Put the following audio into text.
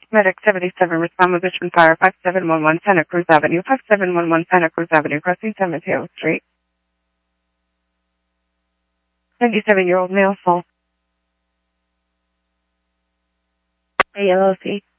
Medic 77, respond with Richmond Fire, 5711 Santa Cruz Avenue, 5711 Santa Cruz Avenue, crossing San Mateo Street. 97-year-old male, full. ALOC.